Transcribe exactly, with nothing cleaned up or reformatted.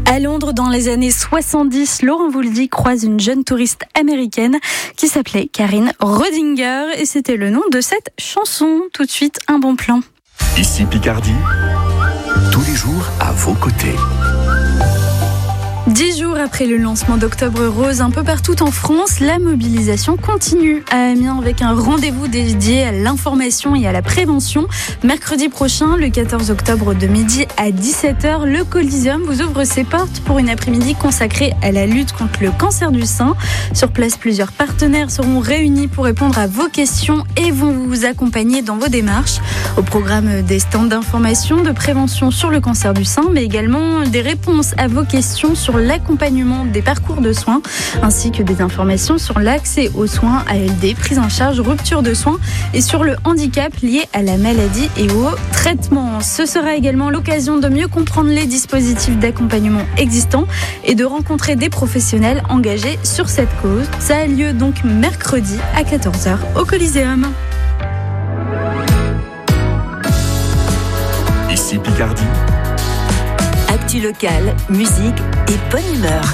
À Londres, dans les années soixante-dix, Laurent Voulzy croise une jeune touriste américaine qui s'appelait Karine Rodinger et c'était le nom de cette chanson. Tout de suite, un bon plan. Ici Picardie, tous les jours à vos côtés. Dix jours après le lancement d'Octobre Rose, un peu partout en France, la mobilisation continue à Amiens avec un rendez-vous dédié à l'information et à la prévention. Mercredi prochain, le quatorze octobre de midi à dix-sept heures, le Coliseum vous ouvre ses portes pour une après-midi consacrée à la lutte contre le cancer du sein. Sur place, plusieurs partenaires seront réunis pour répondre à vos questions et vont vous accompagner dans vos démarches. Au programme des stands d'information, de prévention sur le cancer du sein, mais également des réponses à vos questions sur l'accompagnement des parcours de soins, ainsi que des informations sur l'accès aux soins, A L D, prise en charge, rupture de soins et sur le handicap lié à la maladie et au traitement. Ce sera également l'occasion de mieux comprendre les dispositifs d'accompagnement existants et de rencontrer des professionnels engagés sur cette cause. Ça a lieu donc mercredi à quatorze heures au Coliseum. Ici Picardie. Actu local, musique et bonne humeur.